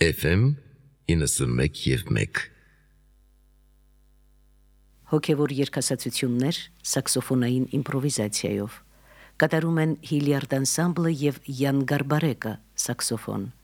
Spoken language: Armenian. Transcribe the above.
FM 91.1 Հոգևոր երգասացություններ սաքսոֆոնային իմպրովիզացիայով կատարում են Հիլիարդ անսամբլը եւ Յան Գարբարեկը սաքսոֆոն։